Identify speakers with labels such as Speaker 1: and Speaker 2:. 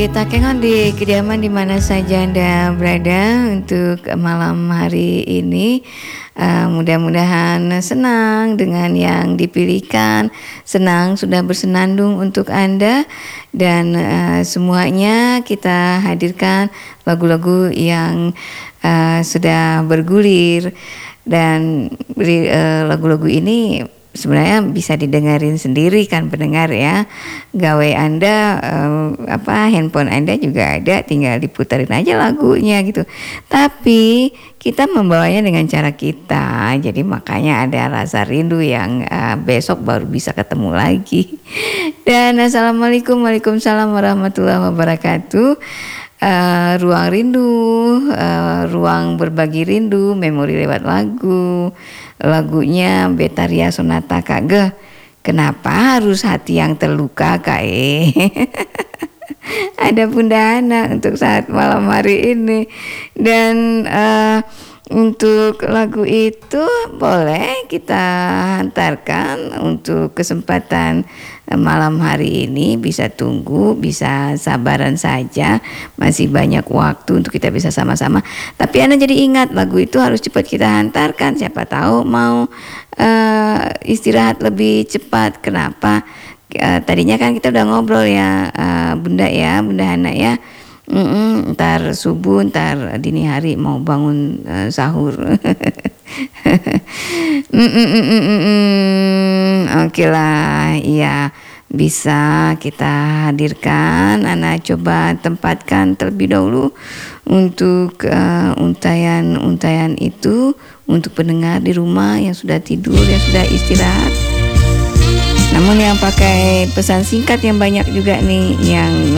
Speaker 1: kita kengon di kediaman di mana saja Anda berada untuk malam hari ini. Mudah-mudahan senang dengan yang dipilihkan, senang sudah bersenandung untuk Anda, dan semuanya kita hadirkan lagu-lagu yang sudah bergulir, dan lagu-lagu ini sebenarnya bisa didengarin sendiri kan pendengar ya. Gawe Anda handphone Anda juga ada, tinggal diputarin aja lagunya gitu. Tapi kita membawanya dengan cara kita. Jadi makanya ada rasa rindu yang besok baru bisa ketemu lagi. Dan assalamualaikum, waalaikumsalam warahmatullahi wabarakatuh. Ruang rindu, ruang berbagi rindu, memori lewat lagu. Lagunya Betaria Sonata Kak. Kenapa harus hati yang terluka Kak? Ada Bunda Hana untuk saat malam hari ini. Dan untuk lagu itu boleh kita hantarkan untuk kesempatan malam hari ini. Bisa tunggu, bisa sabaran saja, masih banyak waktu untuk kita bisa sama-sama. Tapi Anda jadi ingat, lagu itu harus cepat kita hantarkan. Siapa tahu mau istirahat lebih cepat. Kenapa? Tadinya kan kita udah ngobrol ya, Bunda Hana ya. Ntar subuh, ntar dini hari mau bangun sahur. Oke lah, iya bisa kita hadirkan. Ana coba tempatkan terlebih dahulu untuk untayan itu untuk pendengar di rumah yang sudah tidur, yang sudah istirahat. Namun yang pakai pesan singkat yang banyak juga nih yang